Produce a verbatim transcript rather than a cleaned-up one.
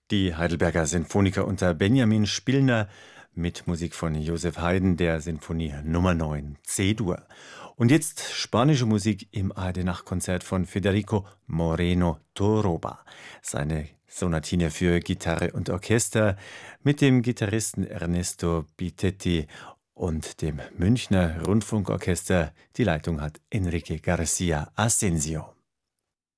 Die Heidelberger Sinfoniker unter Benjamin Spillner mit Musik von Joseph Haydn, der Sinfonie Nummer neun C-Dur. Und jetzt spanische Musik im A R D-Nachtkonzert von Federico Moreno Toroba. Seine Sonatine für Gitarre und Orchester mit dem Gitarristen Ernesto Bitetti und dem Münchner Rundfunkorchester. Die Leitung hat Enrique García Asensio.